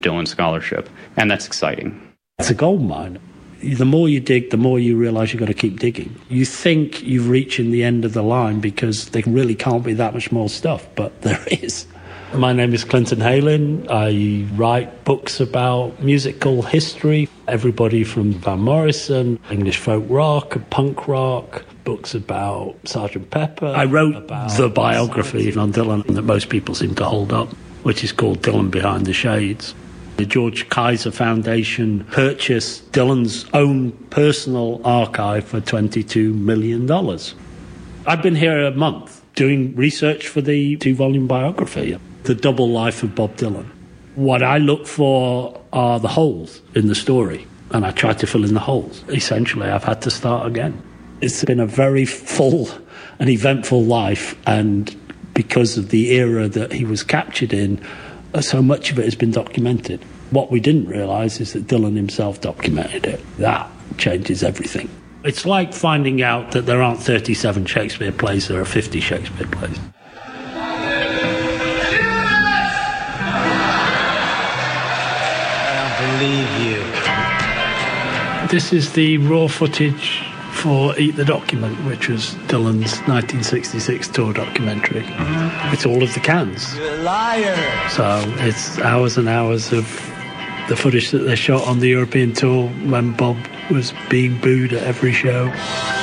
Dylan Scholarship, and that's exciting. It's a gold mine. The more you dig, the more you realise you've got to keep digging. You think you're reaching the end of the line because there really can't be that much more stuff, but there is. My name is Clinton Heylin. I write books about musical history, everybody from Van Morrison, English folk rock, punk rock, books about Sgt. Pepper. I wrote the biography on Dylan that most people seem to hold up, which is called Dylan Behind the Shades. The George Kaiser Foundation purchased Dylan's own personal archive for $22 million. I've been here a month doing research for the 2-volume biography, The Double Life of Bob Dylan. What I look for are the holes in the story, and I try to fill in the holes. Essentially, I've had to start again. It's been a very full and eventful life, and because of the era that he was captured in, so much of it has been documented. What we didn't realise is that Dylan himself documented it. That changes everything. It's like finding out that there aren't 37 Shakespeare plays, there are 50 Shakespeare plays. Believe you. This is the raw footage for Eat the Document, which was Dylan's 1966 tour documentary. It's all of the cans. You're a liar. So it's hours and hours of the footage that they shot on the European tour when Bob was being booed at every show.